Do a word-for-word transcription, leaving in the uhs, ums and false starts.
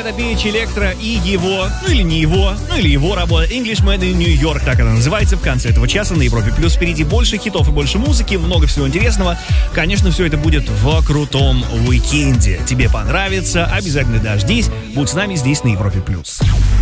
Это Pitch Electro и его, ну или не его, ну или его работа Englishman in New York, так она называется, в конце этого часа на Европе Плюс. Впереди больше хитов и больше музыки, много всего интересного. Конечно, все это будет в крутом уикенде. Тебе понравится, обязательно дождись. Будь с нами здесь на Европе Плюс.